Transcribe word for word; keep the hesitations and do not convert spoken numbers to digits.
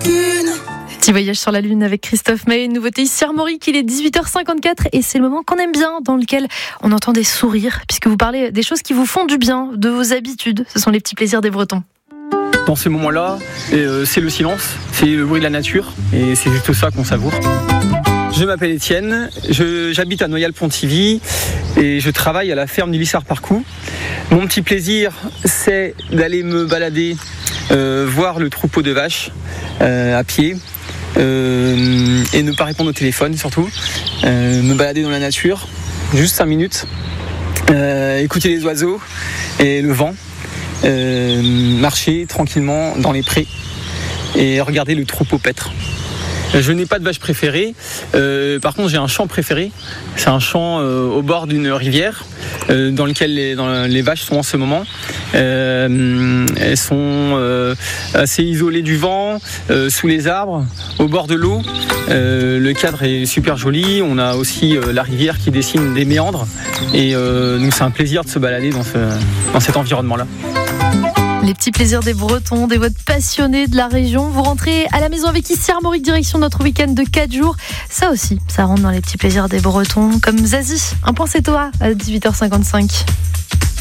aucune. Petit voyage sur la Lune avec Christophe Maé, une nouveauté ici Armorique, il est dix-huit heures cinquante-quatre et c'est le moment qu'on aime bien, dans lequel on entend des sourires, puisque vous parlez des choses qui vous font du bien, de vos habitudes. Ce sont les petits plaisirs des Bretons. Dans ces moments-là, euh, c'est le silence, c'est le bruit de la nature et c'est juste ça qu'on savoure. Je m'appelle Étienne, je, j'habite à Noyal-Pontivy et je travaille à la ferme du Lissard-Parcoux. Mon petit plaisir, c'est d'aller me balader, euh, voir le troupeau de vaches euh, à pied euh, et ne pas répondre au téléphone surtout. Euh, me balader dans la nature, juste cinq minutes, euh, écouter les oiseaux et le vent. Euh, marcher tranquillement dans les prés et regarder le troupeau paître. Je n'ai pas de vache préférée, euh, par contre j'ai un champ préféré. C'est un champ euh, au bord d'une rivière euh, dans lequel les, dans les vaches sont en ce moment. Euh, elles sont euh, assez isolées du vent, euh, sous les arbres, au bord de l'eau. Euh, le cadre est super joli. On a aussi euh, la rivière qui dessine des méandres et euh, donc c'est un plaisir de se balader dans, ce, dans cet environnement-là. Les petits plaisirs des Bretons, des votes passionnés de la région. Vous rentrez à la maison avec ici Armorique, direction notre week-end de quatre jours. Ça aussi, ça rentre dans les petits plaisirs des Bretons, comme Zazie. Un point c'est toi à dix-huit heures cinquante-cinq.